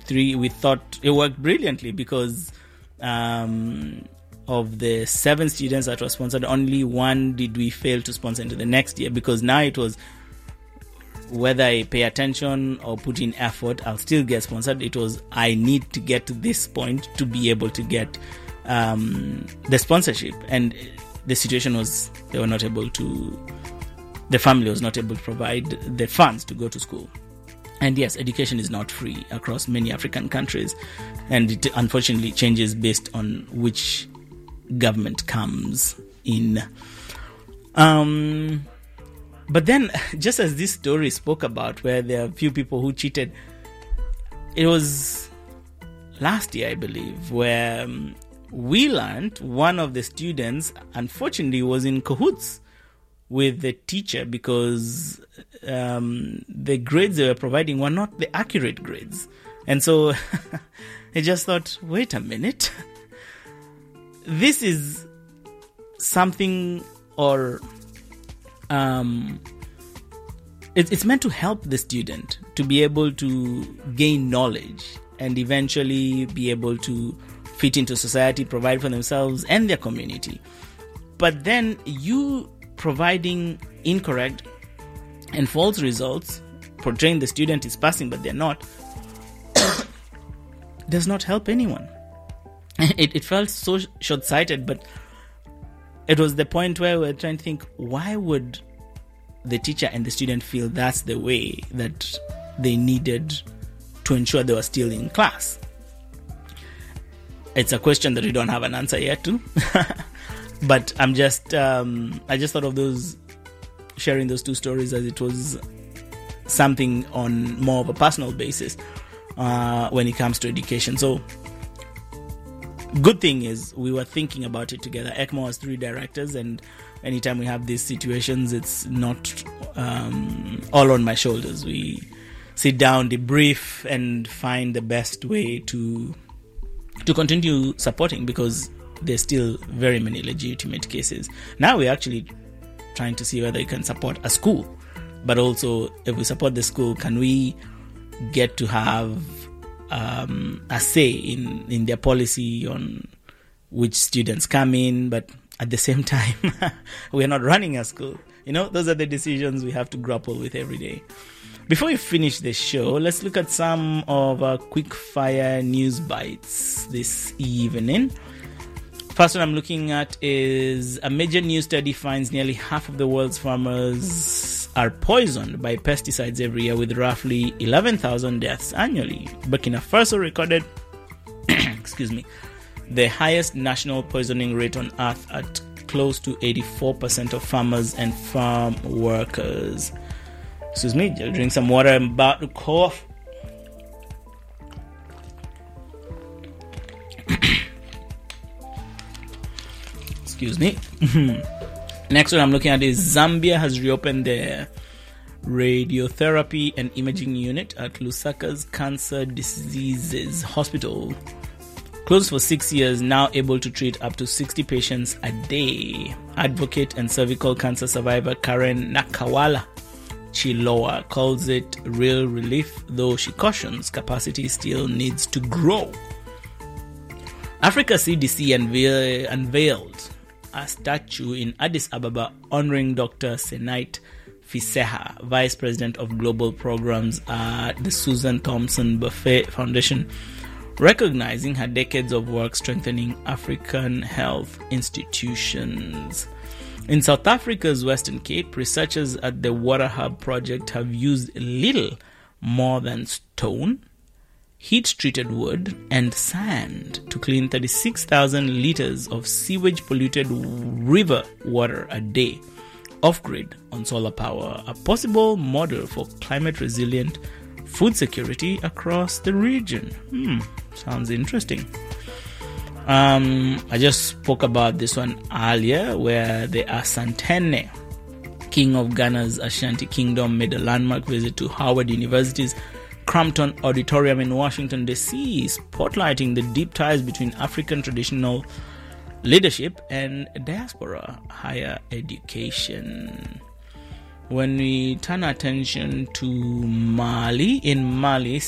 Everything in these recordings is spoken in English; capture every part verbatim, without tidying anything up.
three, we thought it worked brilliantly because um, of the seven students that were sponsored, only one did we fail to sponsor into the next year, because now it was whether I pay attention or put in effort, I'll still get sponsored. It was I need to get to this point to be able to get um, the sponsorship. And the situation was they were not able to, the family was not able to provide the funds to go to school. And yes, education is not free across many African countries. And it unfortunately changes based on which government comes in. Um... But then, just as this story spoke about, where there are a few people who cheated, it was last year, I believe, where um, we learned one of the students, unfortunately, was in cahoots with the teacher because um, the grades they were providing were not the accurate grades. And so I just thought, wait a minute. This is something or... Um, it, it's meant to help the student to be able to gain knowledge and eventually be able to fit into society, provide for themselves and their community. But then you providing incorrect and false results, portraying the student is passing but they're not, does not help anyone. It, it felt so short-sighted, but it was the point where we were trying to think, why would the teacher and the student feel that's the way that they needed to ensure they were still in class? It's a question that we don't have an answer yet to. But I'm just, um, I just thought of those, sharing those two stories as it was something on more of a personal basis uh, when it comes to education. So, good thing is we were thinking about it together. ECMO has three directors, and anytime we have these situations, it's not um, all on my shoulders. We sit down, debrief, and find the best way to to continue supporting, because there's still very many legitimate cases. Now we're actually trying to see whether we can support a school, but also if we support the school, can we get to have Um, a say in, in their policy on which students come in, but at the same time, we're not running a school. You know, those are the decisions we have to grapple with every day. Before we finish the show, let's look at some of our quick fire news bites this evening. First one I'm looking at is a major new study finds nearly half of the world's farmers are poisoned by pesticides every year, with roughly eleven thousand deaths annually. Burkina Faso recorded excuse me, the highest national poisoning rate on earth at close to eighty-four percent of farmers and farm workers. Excuse me, I'll drink some water. I'm about to cough. Excuse me. Next one I'm looking at is Zambia has reopened their radiotherapy and imaging unit at Lusaka's Cancer Diseases Hospital. Closed for six years, now able to treat up to sixty patients a day. Advocate and cervical cancer survivor Karen Nakawala Chiloa calls it real relief, though she cautions capacity still needs to grow. Africa C D C unveil- unveiled a statue in Addis Ababa honoring Doctor Senait Fiseha, Vice President of Global Programs at the Susan Thompson Buffet Foundation, recognizing her decades of work strengthening African health institutions. In South Africa's Western Cape, researchers at the Water Hub project have used little more than stone, heat-treated wood, and sand to clean thirty-six thousand liters of sewage-polluted river water a day, off-grid on solar power, a possible model for climate-resilient food security across the region. Hmm, sounds interesting. Um, I just spoke about this one earlier, where the Asantene, king of Ghana's Ashanti Kingdom, made a landmark visit to Howard University's Crampton Auditorium in Washington, D C, spotlighting the deep ties between African traditional leadership and diaspora higher education. When we turn our attention to Mali, in Mali,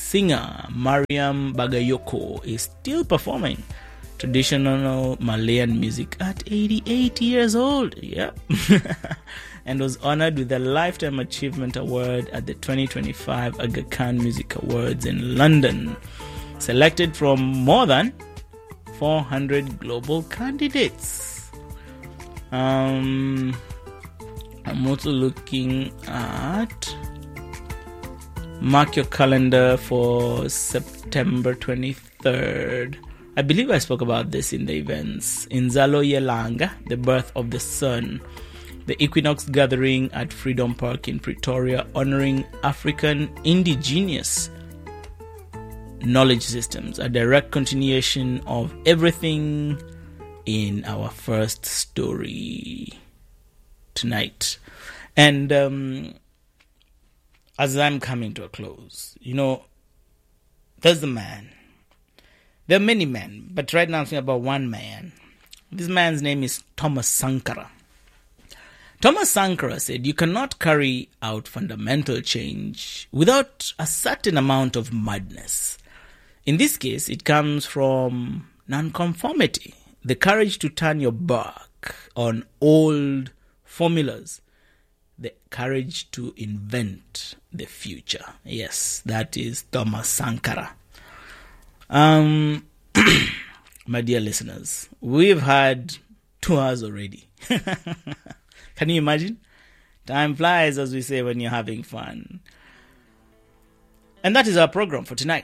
singer Mariam Bagayoko is still performing traditional Malayan music at eighty-eight years old. Yeah. And was honored with the Lifetime Achievement Award at the twenty twenty-five Aga Khan Music Awards in London. Selected from more than four hundred global candidates. Um, I'm also looking at... Mark your calendar for September twenty-third. I believe I spoke about this in the events. In Zalo Yelanga, the birth of the sun. The Equinox gathering at Freedom Park in Pretoria, honoring African indigenous knowledge systems, a direct continuation of everything in our first story tonight. And um, as I'm coming to a close, you know, there's the man. There are many men, but right now I'm thinking about one man. This man's name is Thomas Sankara. Thomas Sankara said, you cannot carry out fundamental change without a certain amount of madness. In this case, it comes from nonconformity, the courage to turn your back on old formulas, the courage to invent the future. Yes, that is Thomas Sankara. Um, my dear listeners, we've had two hours already. Can you imagine? Time flies, as we say, when you're having fun. And that is our program for tonight.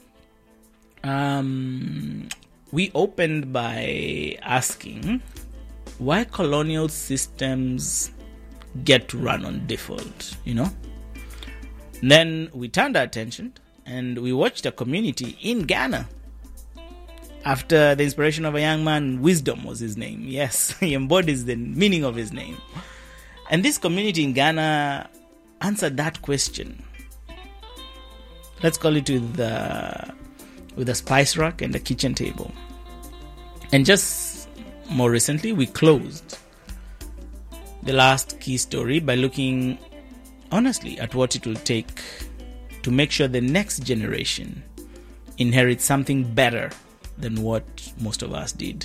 Um, we opened by asking why colonial systems get run on default, you know? And then we turned our attention and we watched a community in Ghana. After the inspiration of a young man, Wisdom was his name. Yes, he embodies the meaning of his name. And this community in Ghana answered that question. Let's call it with the, with a spice rack and a kitchen table. And just more recently, we closed the last key story by looking honestly at what it will take to make sure the next generation inherits something better than what most of us did.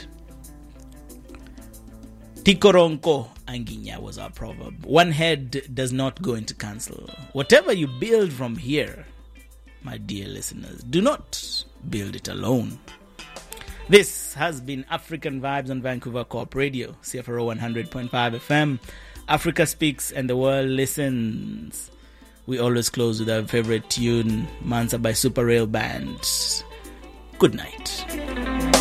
Tikoronko Anginya was our proverb. One head does not go into council. Whatever you build from here, my dear listeners, do not build it alone. This has been African Vibes on Vancouver Co-op Radio, C F R O one hundred point five F M. Africa speaks and the world listens. We always close with our favorite tune, Mansa by Super Rail Band. Good night.